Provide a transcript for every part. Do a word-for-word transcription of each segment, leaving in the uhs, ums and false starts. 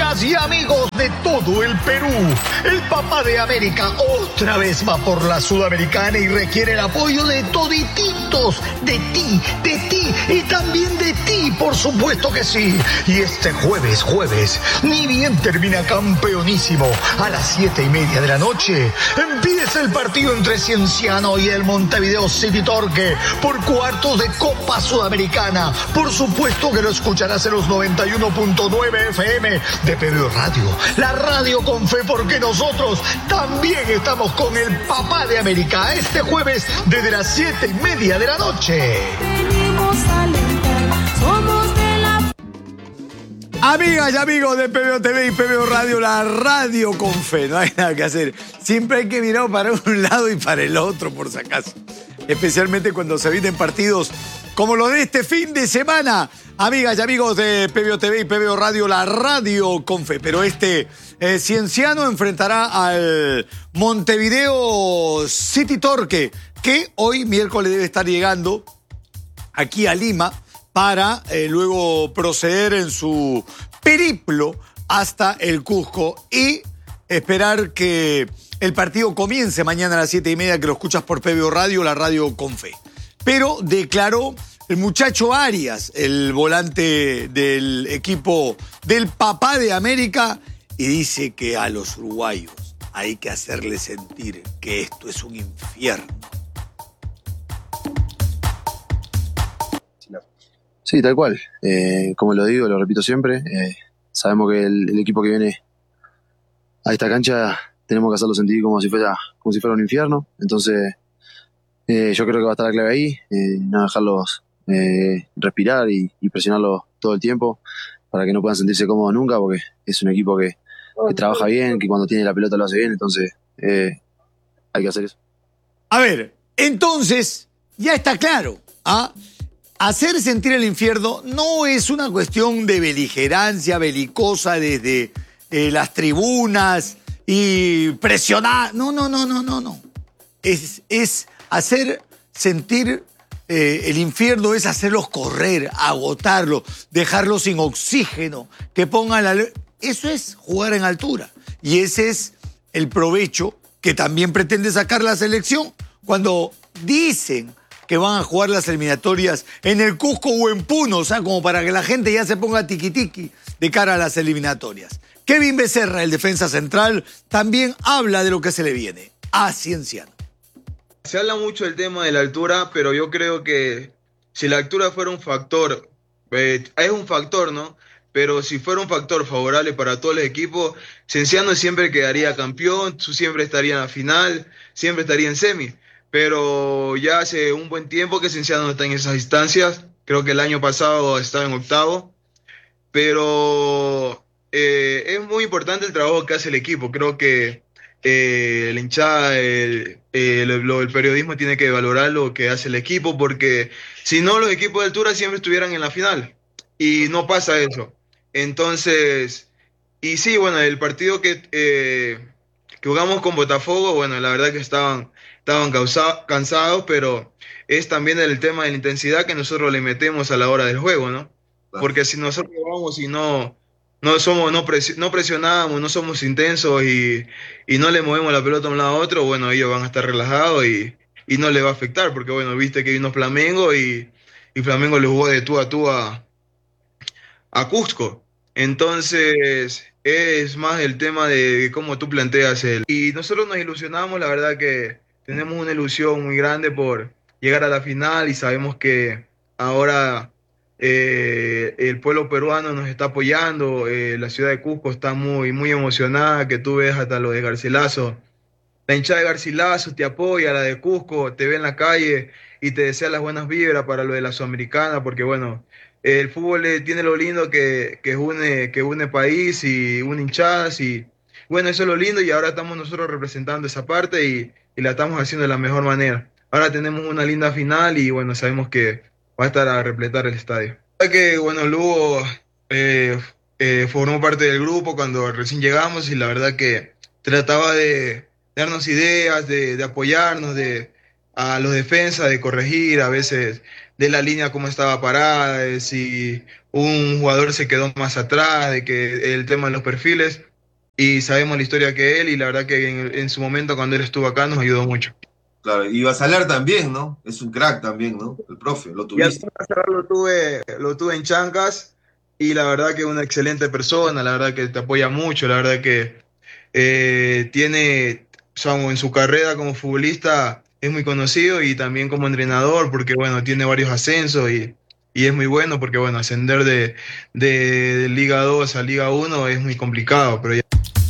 amigas y amigos de todo el Perú. El Papá de América otra vez va por la Sudamericana y requiere el apoyo de todititos, de ti, de ti y también de ti, por supuesto que sí. Y este jueves, jueves, ni bien termina campeonísimo, a las siete y media de la noche, empieza el partido entre Cienciano y el Montevideo City Torque por cuartos de Copa Sudamericana. Por supuesto que lo escucharás en los noventa y uno punto nueve F M de P B O Radio, la radio con fe, porque nosotros también estamos con el Papá de América este jueves desde las siete y media de la noche. Venimos a alentar, somos de la... Amigas y amigos de P B O T V y P B O Radio, la radio con fe, no hay nada que hacer. Siempre hay que mirar para un lado y para el otro, por si acaso. Especialmente cuando se vienen partidos como los de este fin de semana. Amigas y amigos de P B O T V y P B O Radio, la radio con fe. Pero este eh, Cienciano enfrentará al Montevideo City Torque, que hoy miércoles debe estar llegando aquí a Lima para eh, luego proceder en su periplo hasta el Cusco y esperar que el partido comience mañana a las siete y media, que lo escuchas por P B O Radio, la radio con fe. Pero declaró el muchacho Arias, el volante del equipo del Papá de América, y dice que a los uruguayos hay que hacerles sentir que esto es un infierno. Sí, tal cual. Eh, como lo digo, lo repito siempre, eh, sabemos que el, el equipo que viene a esta cancha tenemos que hacerlo sentir como si fuera, como si fuera un infierno. Entonces, eh, yo creo que va a estar la clave ahí, eh, no dejarlos eh, respirar y, y presionarlos todo el tiempo para que no puedan sentirse cómodos nunca, porque es un equipo que, que trabaja bien, que cuando tiene la pelota lo hace bien, entonces eh, hay que hacer eso. A ver, entonces, ya está claro, ¿ah? Hacer sentir el infierno no es una cuestión de beligerancia belicosa desde eh, las tribunas y presionar. No, no, no, no, no, no. Es, es hacer sentir eh, el infierno, es hacerlos correr, agotarlos, dejarlos sin oxígeno, que pongan la... Eso es jugar en altura. Y ese es el provecho que también pretende sacar la selección cuando dicen que van a jugar las eliminatorias en el Cusco o en Puno, o sea, como para que la gente ya se ponga tiqui-tiqui de cara a las eliminatorias. Kevin Becerra, el defensa central, también habla de lo que se le viene a Cienciano. Se habla mucho del tema de la altura, pero yo creo que si la altura fuera un factor, eh, es un factor, ¿no? Pero si fuera un factor favorable para todos los equipos, Cienciano siempre quedaría campeón, siempre estaría en la final, siempre estaría en semi. Pero ya hace un buen tiempo que Cienciano no está en esas instancias. Creo que el año pasado estaba en octavo. Pero eh, es muy importante el trabajo que hace el equipo. Creo que eh, la hinchada, el, el, el periodismo tiene que valorar lo que hace el equipo, porque si no, los equipos de altura siempre estuvieran en la final. Y no pasa eso. Entonces, y sí, bueno, el partido que, eh, que jugamos con Botafogo, bueno, la verdad que estaban... estaban causa, cansados, pero es también el tema de la intensidad que nosotros le metemos a la hora del juego, ¿no? Porque si nosotros vamos y no, no, somos, no, presi- no presionamos, no somos intensos y, y no le movemos la pelota de un lado a otro, bueno, ellos van a estar relajados y, y no les va a afectar, porque bueno, viste que vino Flamengo y, y Flamengo le jugó de tú a tú a, a Cusco. Entonces, es más el tema de cómo tú planteas el... Y nosotros nos ilusionamos, la verdad que tenemos una ilusión muy grande por llegar a la final y sabemos que ahora eh, el pueblo peruano nos está apoyando, eh, la ciudad de Cusco está muy, muy emocionada, que tú ves hasta lo de Garcilaso. La hinchada de Garcilaso te apoya, la de Cusco te ve en la calle y te desea las buenas vibras para lo de la Sudamericana, porque bueno, el fútbol eh, tiene lo lindo que, que, une, que une país y une hinchadas y bueno, eso es lo lindo y ahora estamos nosotros representando esa parte y y la estamos haciendo de la mejor manera. Ahora tenemos una linda final y bueno, sabemos que va a estar a repletar el estadio. Que bueno, Lugo eh, eh, formó parte del grupo cuando recién llegamos y la verdad que trataba de darnos ideas, de, de apoyarnos, de, a los defensas de corregir a veces de la línea cómo estaba parada, de si un jugador se quedó más atrás, de que el tema de los perfiles, y sabemos la historia que él, y la verdad que en, en su momento cuando él estuvo acá nos ayudó mucho. Claro, y Basalar también, ¿no? Es un crack también, ¿no? El profe, lo Y tuviste. a lo tuve, lo tuve en Chancas, y la verdad que es una excelente persona, la verdad que te apoya mucho, la verdad que eh, tiene, o sea, en su carrera como futbolista es muy conocido y también como entrenador, porque bueno, tiene varios ascensos y, y es muy bueno, porque bueno, ascender de, de, de Liga dos a Liga uno es muy complicado, pero ya...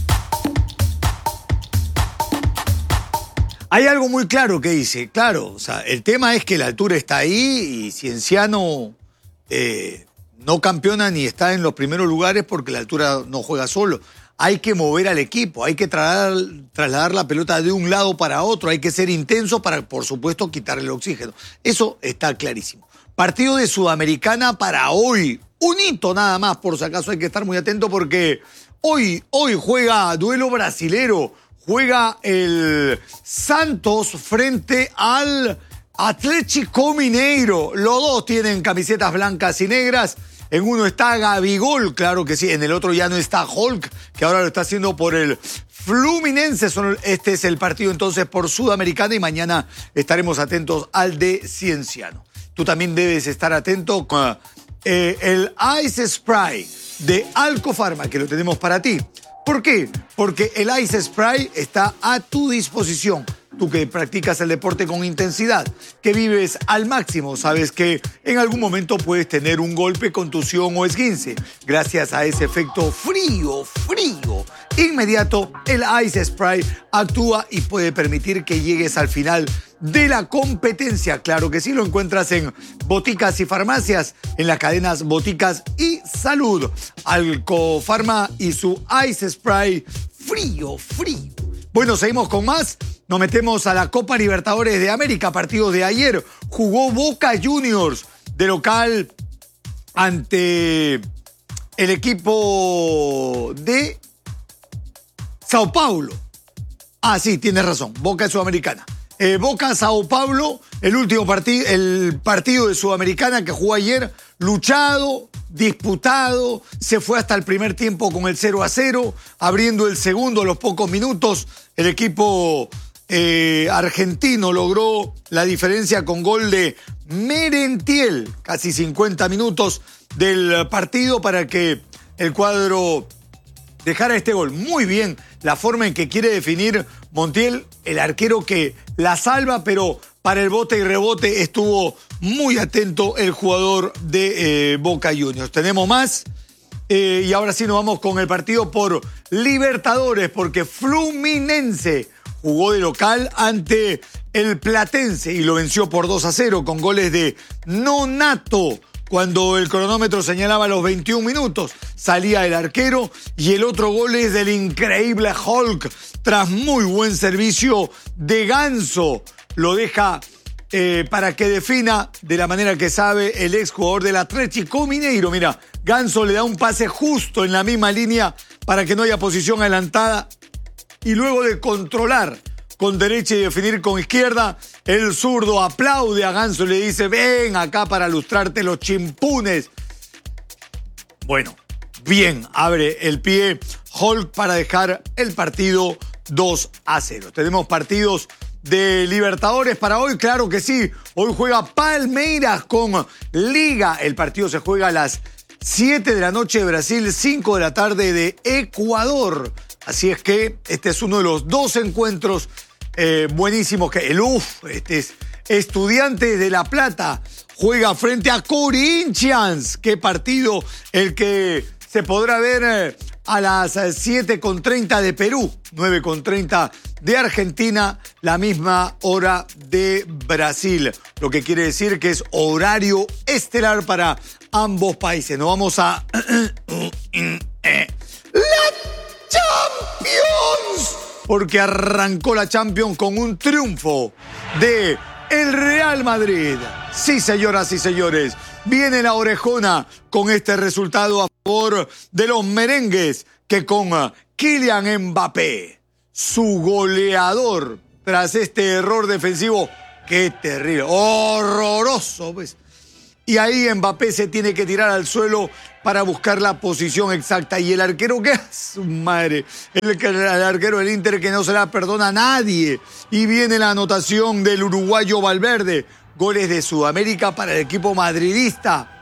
Hay algo muy claro que dice, claro, o sea, el tema es que la altura está ahí y Cienciano eh, no campeona ni está en los primeros lugares porque la altura no juega solo. Hay que mover al equipo, hay que trasladar, trasladar la pelota de un lado para otro, hay que ser intenso para, por supuesto, quitarle el oxígeno. Eso está clarísimo. Partido de Sudamericana para hoy. Un hito nada más, por si acaso hay que estar muy atento porque hoy, hoy juega duelo brasilero. Juega el Santos frente al Atlético Mineiro. Los dos tienen camisetas blancas y negras. En uno está Gabigol, claro que sí. En el otro ya no está Hulk, que ahora lo está haciendo por el Fluminense. Este es el partido entonces por Sudamericana y mañana estaremos atentos al de Cienciano. Tú también debes estar atento con eh, el Ice Spray de Alcofarma, que lo tenemos para ti. ¿Por qué? Porque el Ice Spray está a tu disposición. Tú que practicas el deporte con intensidad, que vives al máximo, sabes que en algún momento puedes tener un golpe, contusión o esguince. Gracias a ese efecto frío, frío, inmediato, el Ice Spray actúa y puede permitir que llegues al final de la competencia. Claro que sí, lo encuentras en boticas y farmacias, en las cadenas Boticas y Salud. Alcofarma y su Ice Spray frío, frío. Bueno, seguimos con más. Nos metemos a la Copa Libertadores de América. Partido de ayer. Jugó Boca Juniors de local ante el equipo de Sao Paulo. Ah, sí, tienes razón. Boca es Sudamericana. Eh, Boca Sao Paulo, el último partido, el partido de Sudamericana que jugó ayer, luchado, disputado, se fue hasta el primer tiempo con el cero a cero, abriendo el segundo a los pocos minutos, el equipo eh, argentino logró la diferencia con gol de Merentiel, casi cincuenta minutos del partido para que el cuadro dejara este gol. Muy bien la forma en que quiere definir Montiel, el arquero que la salva, pero para el bote y rebote estuvo muy atento el jugador de eh, Boca Juniors. Tenemos más eh, y ahora sí nos vamos con el partido por Libertadores, porque Fluminense jugó de local ante el Platense y lo venció por dos a cero con goles de Nonato. Cuando el cronómetro señalaba los veintiún minutos, salía el arquero y el otro gol es del increíble Hulk. Tras muy buen servicio de Ganso, lo deja eh, para que defina de la manera que sabe el exjugador del Atlético Mineiro. Mira, Ganso le da un pase justo en la misma línea para que no haya posición adelantada y luego de controlar con derecha y definir con izquierda, el zurdo aplaude a Ganso y le dice: ven acá para lustrarte los chimpunes. Bueno, bien, abre el pie Hulk para dejar el partido dos a cero. Tenemos partidos de Libertadores para hoy, claro que sí. Hoy juega Palmeiras con Liga. El partido se juega a las siete de la noche de Brasil, cinco de la tarde de Ecuador. Así es que este es uno de los dos encuentros Eh, buenísimo, que el U F, este es Estudiantes de La Plata, juega frente a Corinthians. Qué partido el que se podrá ver eh, a las siete con treinta de Perú, nueve con treinta de Argentina, la misma hora de Brasil. Lo que quiere decir que es horario estelar para ambos países. Nos vamos a la Champions, porque arrancó la Champions con un triunfo de el Real Madrid. Sí, señoras y señores, viene la orejona con este resultado a favor de los merengues, que con Kylian Mbappé, su goleador, tras este error defensivo qué terrible, horroroso, pues. Y ahí Mbappé se tiene que tirar al suelo para buscar la posición exacta. Y el arquero, ¿qué es? Su madre. El, el arquero del Inter que no se la perdona a nadie. Y viene la anotación del uruguayo Valverde. Goles de Sudamérica para el equipo madridista.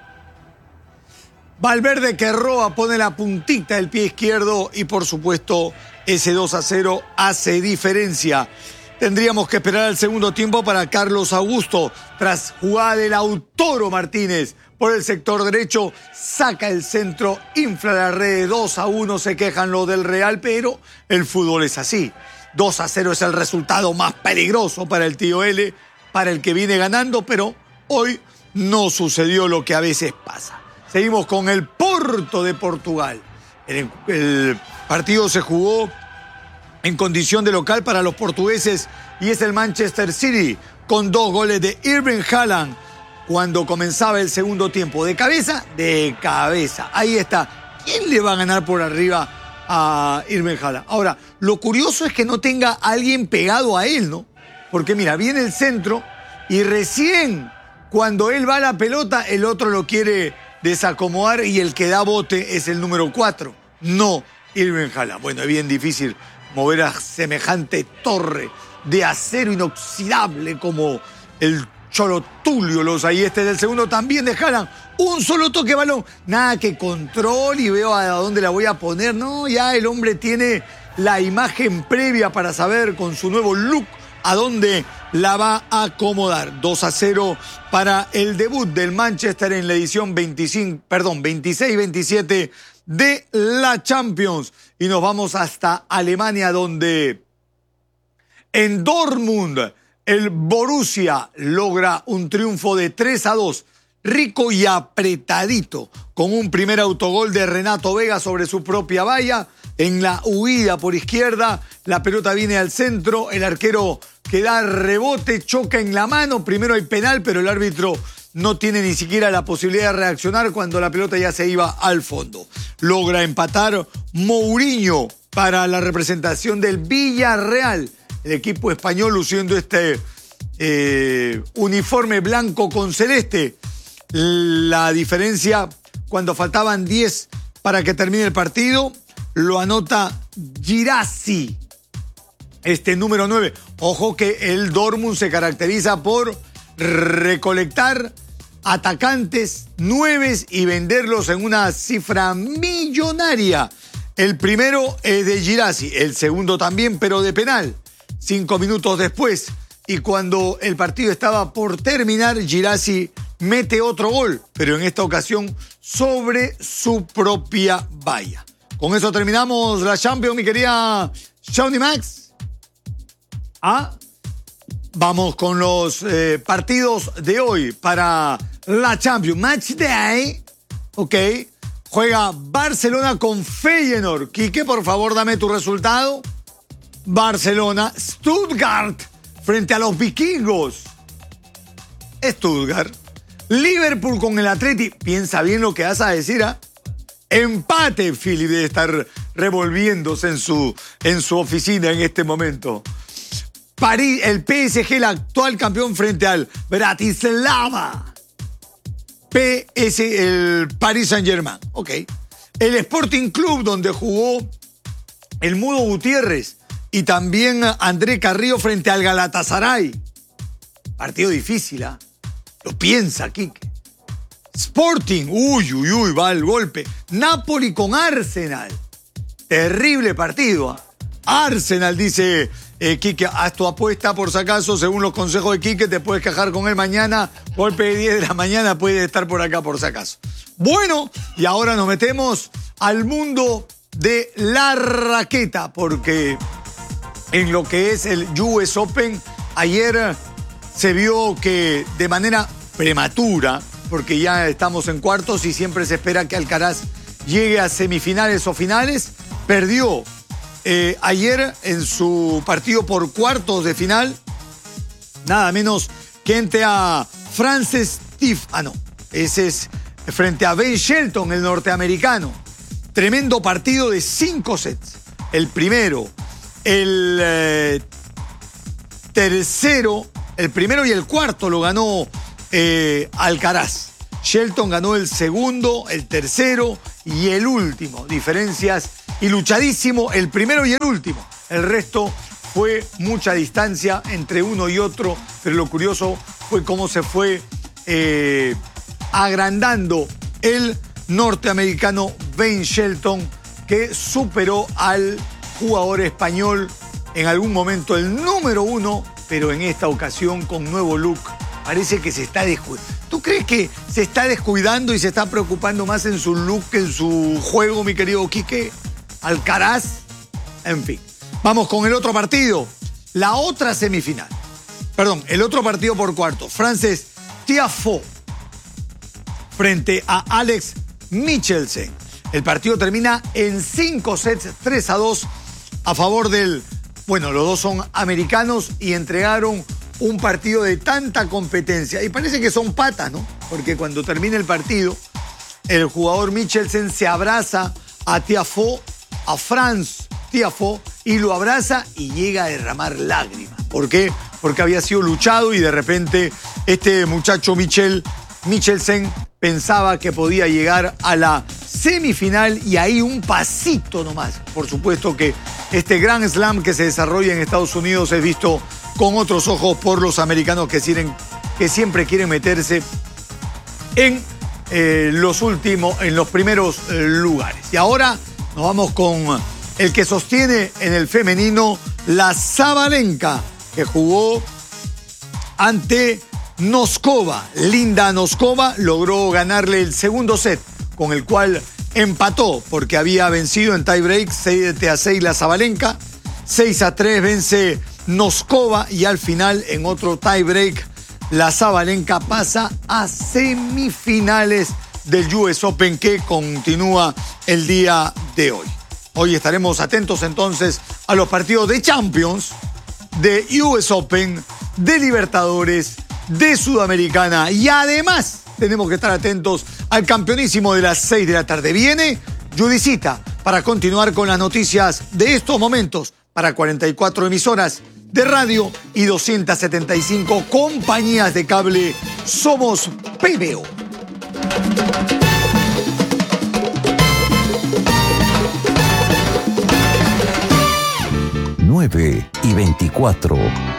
Valverde que roba, pone la puntita del pie izquierdo y por supuesto ese dos a cero hace diferencia. Tendríamos que esperar al segundo tiempo para Carlos Augusto. Tras jugada de Lautaro Martínez por el sector derecho, saca el centro, infla la red, dos a uno, se quejan los del Real, pero el fútbol es así. dos a cero es el resultado más peligroso para el tío L, para el que viene ganando, pero hoy no sucedió lo que a veces pasa. Seguimos con el Porto de Portugal. El, el partido se jugó en condición de local para los portugueses y es el Manchester City con dos goles de Erling Haaland cuando comenzaba el segundo tiempo. ¿De cabeza? De cabeza. Ahí está. ¿Quién le va a ganar por arriba a Erling Haaland? Ahora, lo curioso es que no tenga a alguien pegado a él, ¿no? Porque mira, viene el centro y recién cuando él va a la pelota, el otro lo quiere desacomodar y el que da bote es el número cuatro. No, Erling Haaland. Bueno, es bien difícil mover a semejante torre de acero inoxidable como el Cholo Tulio Los. Ahí este del segundo también de Haaland. Un solo toque de balón. Nada que control y veo a dónde la voy a poner. No, ya el hombre tiene la imagen previa para saber con su nuevo look a dónde la va a acomodar. dos a cero para el debut del Manchester en la edición veinticinco, perdón, veintiséis veintisiete de la Champions. Y nos vamos hasta Alemania, donde en Dortmund el Borussia logra un triunfo de tres a dos. Rico y apretadito, con un primer autogol de Renato Vega sobre su propia valla. En la huida por izquierda, la pelota viene al centro, el arquero que da rebote, choca en la mano. Primero hay penal, pero el árbitro no tiene ni siquiera la posibilidad de reaccionar cuando la pelota ya se iba al fondo. Logra empatar Mourinho para la representación del Villarreal. El equipo español luciendo este eh, uniforme blanco con celeste. La diferencia cuando faltaban diez para que termine el partido lo anota Girassi, este número nueve. Ojo que el Dortmund se caracteriza por recolectar atacantes nueves y venderlos en una cifra millonaria. El primero es de Girassi, el segundo también, pero de penal. Cinco minutos después, y cuando el partido estaba por terminar, Girassi mete otro gol, pero en esta ocasión sobre su propia valla. Con eso terminamos la Champions, mi querida Shawnee Max. Ah, vamos con los eh, partidos de hoy para la Champions. Match Day, ok. Juega Barcelona con Feyenoord. Quique, por favor, dame tu resultado. Barcelona, Stuttgart, frente a los vikingos. Stuttgart. Liverpool con el Atleti. Piensa bien lo que vas a decir, ¿ah? ¿eh? Empate, Philip debe estar revolviéndose en su, en su oficina en este momento. París, el P S G, el actual campeón frente al Bratislava. P S, el Paris Saint-Germain, ok. El Sporting Club, donde jugó el Mudo Gutiérrez y también André Carrillo frente al Galatasaray. Partido difícil, ¿ah? ¿eh? Lo piensa, Quique. Sporting, uy, uy, uy, va el golpe. Napoli con Arsenal. Terrible partido. ¿eh? Arsenal, dice eh, Quique, haz tu apuesta por si acaso, según los consejos de Quique, te puedes quejar con él mañana. Golpe de diez de la mañana, puede estar por acá por si acaso. Bueno, y ahora nos metemos al mundo de la raqueta, porque en lo que es el U S Open, ayer se vio que de manera prematura, porque ya estamos en cuartos y siempre se espera que Alcaraz llegue a semifinales o finales, perdió eh, ayer en su partido por cuartos de final, nada menos que ante a Frances Tiff, ah no, ese es frente a Ben Shelton, el norteamericano. Tremendo partido de cinco sets. El primero, el eh, tercero el primero y el cuarto lo ganó eh, Alcaraz. Shelton ganó el segundo, el tercero y el último. Diferencias y luchadísimo el primero y el último. El resto fue mucha distancia entre uno y otro, pero lo curioso fue cómo se fue eh, agrandando el norteamericano Ben Shelton, que superó al jugador español en algún momento el número uno, pero en esta ocasión con nuevo look. Parece que se está descuidando. ¿Tú crees que se está descuidando y se está preocupando más en su look que en su juego, mi querido Quique? Alcaraz. En fin. Vamos con el otro partido. La otra semifinal. Perdón, el otro partido por cuarto. Frances Tiafoe frente a Alex Michelsen. El partido termina en cinco sets, tres a dos a favor del... Bueno, los dos son americanos y entregaron un partido de tanta competencia. Y parece que son patas, ¿no? Porque cuando termina el partido, el jugador Michelsen se abraza a Tiafoe, a Franz Tiafoe, y lo abraza y llega a derramar lágrimas. ¿Por qué? Porque había sido luchado y de repente este muchacho Michel, Michelsen pensaba que podía llegar a la semifinal y ahí un pasito nomás. Por supuesto que este Grand Slam que se desarrolla en Estados Unidos es visto con otros ojos por los americanos que, quieren, que siempre quieren meterse en eh, los últimos, en los primeros eh, lugares. Y ahora nos vamos con el que sostiene en el femenino la Sabalenka, que jugó ante Noskova. Linda Noskova logró ganarle el segundo set, con el cual empató, porque había vencido en tiebreak siete a seis la Sabalenka, seis a tres vence Noskova y al final en otro tiebreak la Sabalenka pasa a semifinales del U S Open que continúa el día de hoy. Hoy estaremos atentos entonces a los partidos de Champions, de U S Open, de Libertadores, de Sudamericana y además tenemos que estar atentos al campeonísimo de las seis de la tarde. Viene Judicita para continuar con las noticias de estos momentos para cuarenta y cuatro emisoras de radio y doscientas setenta y cinco compañías de cable. Somos P B O. nueve y veinticuatro.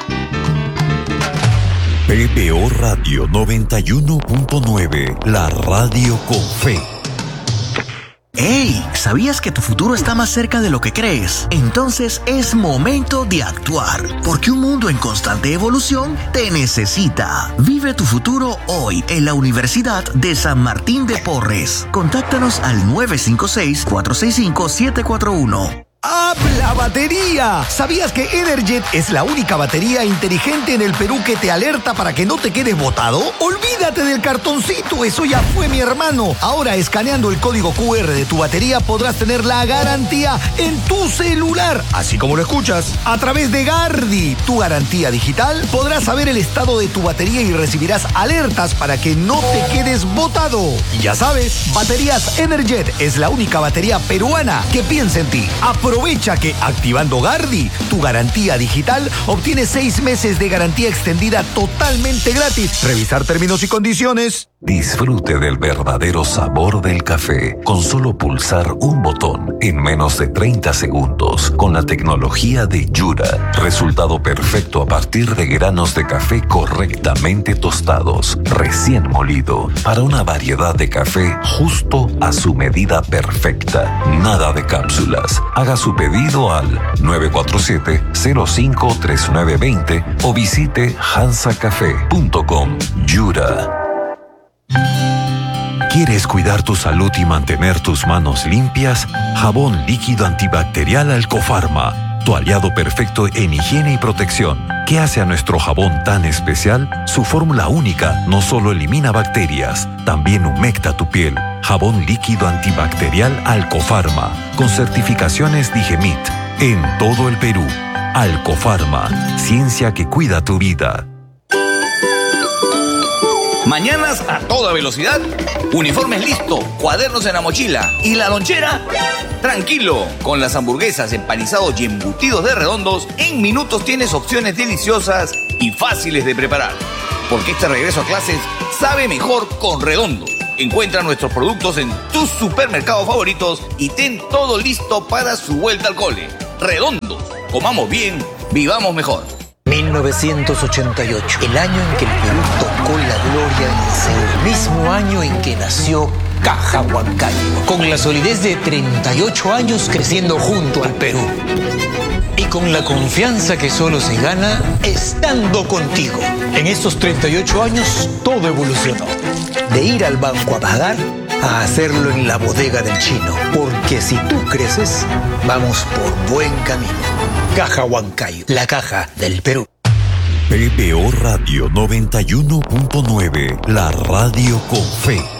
P B O Radio noventa y uno punto nueve, la radio con fe. ¡Hey! ¿Sabías que tu futuro está más cerca de lo que crees? Entonces es momento de actuar, porque un mundo en constante evolución te necesita. Vive tu futuro hoy en la Universidad de San Martín de Porres. Contáctanos al nueve cinco seis, cuatro seis cinco, siete cuatro uno. ¡Habla batería! ¿Sabías que Energet es la única batería inteligente en el Perú que te alerta para que no te quedes botado? Olvídate del cartoncito, eso ya fue, mi hermano. Ahora, escaneando el código Q R de tu batería podrás tener la garantía en tu celular, así como lo escuchas. A través de Gardi, tu garantía digital, podrás saber el estado de tu batería y recibirás alertas para que no te quedes botado. Y ya sabes, Baterías Energet es la única batería peruana que piensa en ti. Aprovecha que activando Gardi, tu garantía digital, obtienes seis meses de garantía extendida totalmente gratis. Revisar términos y condiciones. Disfrute del verdadero sabor del café con solo pulsar un botón en menos de treinta segundos con la tecnología de Yura. Resultado perfecto a partir de granos de café correctamente tostados, recién molido, para una variedad de café justo a su medida perfecta. Nada de cápsulas. Haga su pedido al nueve cuatro siete, cero cinco, tres nueve dos cero o visite hansa café punto com. Yura. ¿Quieres cuidar tu salud y mantener tus manos limpias? Jabón líquido antibacterial Alcofarma, tu aliado perfecto en higiene y protección. ¿Qué hace a nuestro jabón tan especial? Su fórmula única no solo elimina bacterias, también humecta tu piel. Jabón líquido antibacterial Alcofarma, con certificaciones Digemit, en todo el Perú. Alcofarma, ciencia que cuida tu vida. Mañanas a toda velocidad, uniformes listo, cuadernos en la mochila y la lonchera. Tranquilo, con las hamburguesas, empanizados y embutidos de redondos, en minutos tienes opciones deliciosas y fáciles de preparar. Porque este regreso a clases sabe mejor con Redondo. Encuentra nuestros productos en tus supermercados favoritos y ten todo listo para su vuelta al cole. Redondo, comamos bien, vivamos mejor. mil novecientos ochenta y ocho, el año en que el Perú tocó la gloria en Seúl, el mismo año en que nació Caja Huancayo, con la solidez de treinta y ocho años creciendo junto al Perú. Y con la confianza que solo se gana estando contigo. En estos treinta y ocho años todo evolucionó. De ir al banco a pagar a hacerlo en la bodega del chino. Porque si tú creces, vamos por buen camino. Caja Huancayo, la caja del Perú. P B O Radio noventa y uno punto nueve, la radio con fe.